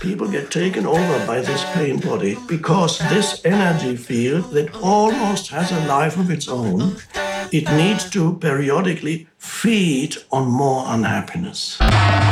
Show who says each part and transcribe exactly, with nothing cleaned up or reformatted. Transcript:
Speaker 1: People get taken over by this pain body because this energy field that almost has a life of its own, it needs to periodically feed on more unhappiness.